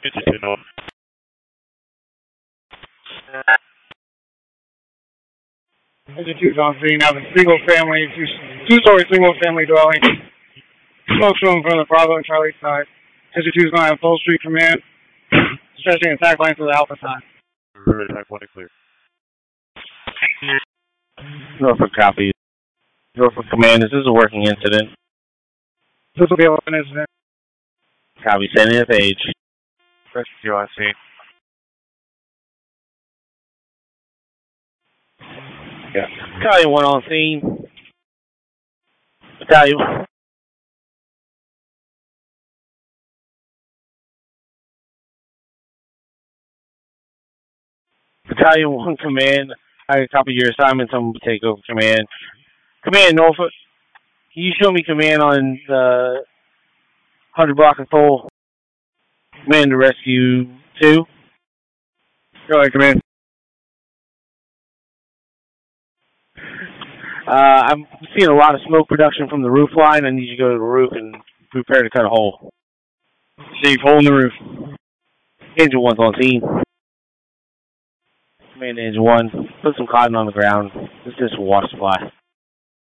Engine on. Engine 2's on scene. Now the two-story single-family dwelling. Smoke showing from the Bravo and Charlie side. Engine 2's going to have full street command. Stretching attack line to the Alpha side. Attack 1 clear. Norfolk copy. Norfolk Command, is this a working incident? This will be an incident. Copy, sending a page. Rescue on scene. Yeah. Battalion 1 on scene. Battalion. Battalion 1 command. I copy your assignment. Someone will take over command. Command Norfolk. Can you show me command on the 100 block of Thole? Command to rescue 2. Go ahead, command. I'm seeing a lot of smoke production from the roof line. I need you to go to the roof and prepare to cut a hole. Steve, hole in the roof. Engine 1's on scene. Command Engine 1, put some cotton on the ground. This is water supply.